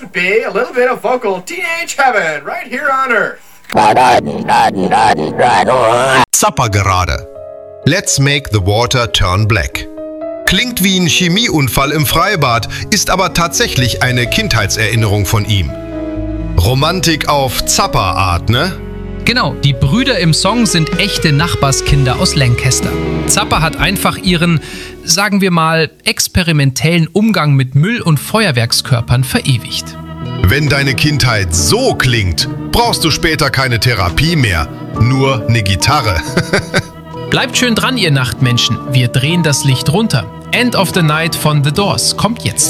to be a little bit of vocal teenage heaven right here on Earth. Zappa gerade. Let's make the water turn black. Klingt wie ein Chemieunfall im Freibad, ist aber tatsächlich eine Kindheitserinnerung von ihm. Romantik auf Zappa-Art, ne? Genau, die Brüder im Song sind echte Nachbarskinder aus Lancaster. Zappa hat einfach ihren, sagen wir mal, experimentellen Umgang mit Müll- und Feuerwerkskörpern verewigt. Wenn deine Kindheit so klingt, brauchst du später keine Therapie mehr, nur eine Gitarre. Bleibt schön dran, ihr Nachtmenschen. Wir drehen das Licht runter. End of the Night von The Doors kommt jetzt.